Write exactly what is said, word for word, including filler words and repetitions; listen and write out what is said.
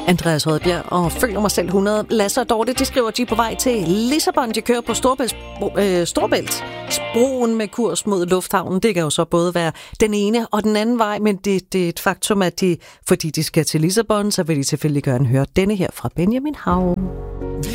Andreas Rødbjerg og Føler mig selv hundrede. Lasse og Dorte, de skriver, de er på vej til Lissabon. De kører på Storbælt, øh, Storbælt. Broen med kurs mod lufthavnen. Det kan jo så både være den ene og den anden vej, men det, det er et faktum, at de, fordi de skal til Lissabon, så vil de selvfølgelig gerne høre denne her fra Benjamin Hav.